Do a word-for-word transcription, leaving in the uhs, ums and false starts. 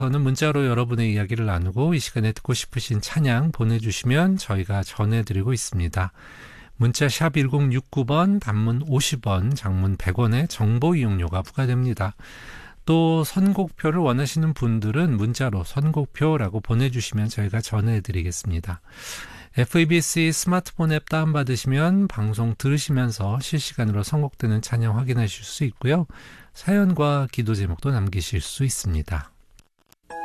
저는 문자로 여러분의 이야기를 나누고 이 시간에 듣고 싶으신 찬양 보내주시면 저희가 전해드리고 있습니다. 문자 샵 일공육구 번, 단문 오십 원, 장문 백 원의 정보 이용료가 부과됩니다. 또 선곡표를 원하시는 분들은 문자로 선곡표라고 보내주시면 저희가 전해드리겠습니다. 에프이비씨 스마트폰 앱 다운받으시면 방송 들으시면서 실시간으로 선곡되는 찬양 확인하실 수 있고요. 사연과 기도 제목도 남기실 수 있습니다.